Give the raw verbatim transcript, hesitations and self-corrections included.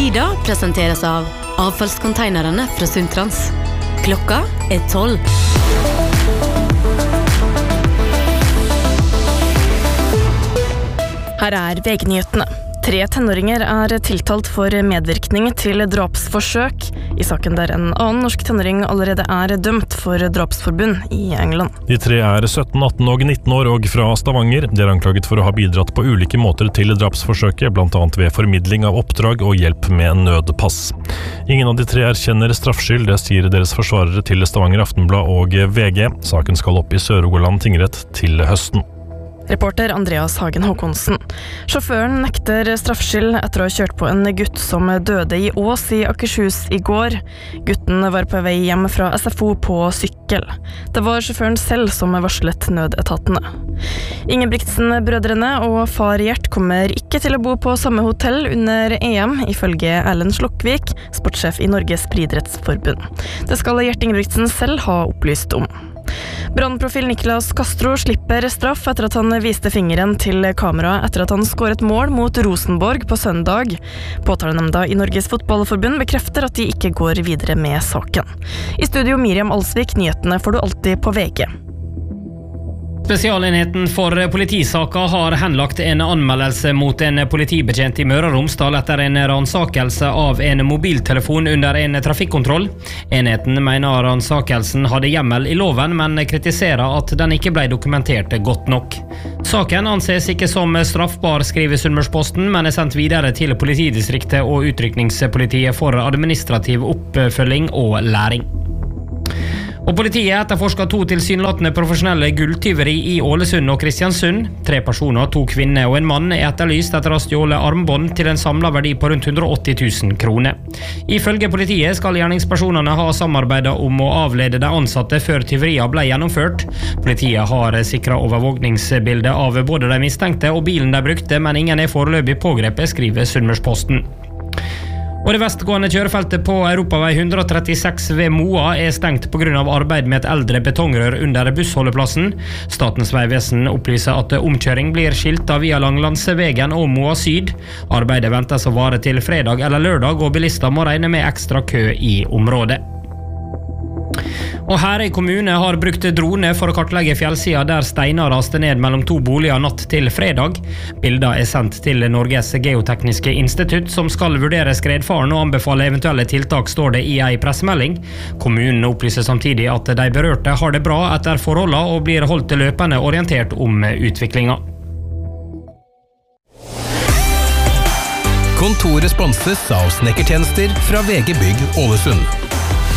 Sida presenteres av avfallskonteinerne fra Sundtrans. Klokka er tolv. Her er V G-nyhetene. Tre tenåringer er tiltalt for medvirkning til drapsforsøk i saken der en annen norsk tenåring allerede er dømt for drapsforbund i England. De tre er sytten, atten og nitten år og fra Stavanger. De er anklaget for å ha bidratt på ulike måter til drapsforsøket, blant annet ved formidling av oppdrag og hjelp med nødpass. Ingen av de tre erkjenner straffskyld, det sier deres forsvarere til Stavanger Aftenblad og V G. Saken skal opp i Sør-Rogaland tingrett til høsten. Reporter Andreas Hagen Håkonsen. Sjåføren nekter straffskyld etter å ha kjørt på en gutt som døde i Ås i Akershus i går. Gutten var på vei hjem fra S F O på sykkel. Det var sjåføren selv som varslet nødetatene. Ingebrigtsen-brødrene og far Gjert kommer ikke til å bo på samme hotell under E M, ifølge Erlend Slokvik, sportssjef i Norges Friidrettsforbund. Det skal Gjert Ingebrigtsen selv ha opplyst om. Brannprofil Niklas Castro slipper straff etter at han viste fingeren til kamera etter at han skåret mål mot Rosenborg på søndag. Påtalenemnda i Norges Fotballforbund bekrefter at de ikke går videre med saken. I studio Miriam Alsvik, nyhetene får du alltid på V G. Spesialenheten for politisaka har henlagt en anmeldelse mot en politibetjent i Møre og Romsdal etter en ransakelse av en mobiltelefon under en trafikkontroll. Enheten mener ransakelsen hadde hjemmel i loven, men kritiserer at den ikke ble dokumentert godt nok. Saken anses ikke som straffbar, skriver Sunnmørsposten, men er sendt videre til politidistriktet og utrykningspolitiet for administrativ oppfølging og læring. Og politiet etterforsker to tilsynelatende profesjonelle gulltyveri i Ålesund og Kristiansund. Tre personer, to kvinner og en mann, er etterlyst etter å ha stjålet armbånd til en samlet verdi på rundt hundre og åtti tusen kroner. Ifølge politiet skal gjerningspersonene ha samarbeidet om å avlede de ansatte før tyveriet ble gjennomført. Politiet har sikret overvåkningsbildet av både de mistenkte og bilen de brukte, men ingen er foreløpig pågrepet, skriver Sunnmørsposten. Og det vestgående kjørefeltet på Europavei hundre og trettiseks ved Moa er stengt på grunn av arbeid med et eldre betongrør under bussholdeplassen. Statens vegvesen opplyser at omkjøring blir skiltet via Langlandsvegen og Moa Syd. Arbeidet ventes å vare til fredag eller lørdag, og bilister må regne med ekstra kø i området. Og Herøy kommune har brukt drone for å kartlegge fjellsida der steiner raste ned mellom to boliger natt til fredag. Bilder er sendt til Norges Geotekniske Institutt, som skal vurdere skredfaren og anbefale eventuelle tiltak, står det i ei pressemelding. Kommunen opplyser samtidig at de berørte har det bra etter forholdene og blir holdt løpende orientert om utviklinga. Kontoret sponses av snekkertjenester fra V G Bygg Ålesund.